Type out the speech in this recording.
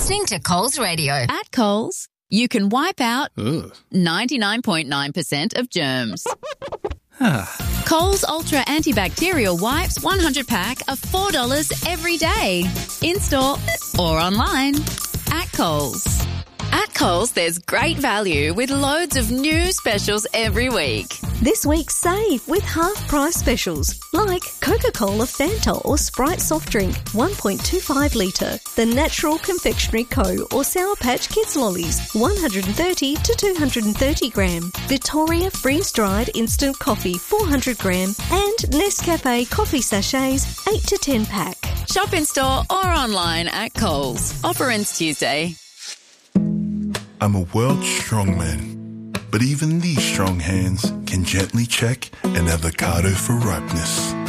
listening to Coles Radio. At Coles, you can wipe out 99.9% of germs. Coles Ultra Antibacterial Wipes 100 pack are $4 every day. In-store or online. At Coles. At Coles, there's great value with loads of new specials every week. This week, save with half-price specials like Coca-Cola Fanta or Sprite soft drink, 1.25 litre, the Natural Confectionery Co. or Sour Patch Kids Lollies, 130 to 230 gram, Victoria freeze-dried instant coffee, 400 gram, and Nescafe coffee sachets, 8 to 10 pack. Shop in store or online at Coles. Offer ends Tuesday. I'm a world strongman, but even these strong hands can gently check an avocado for ripeness.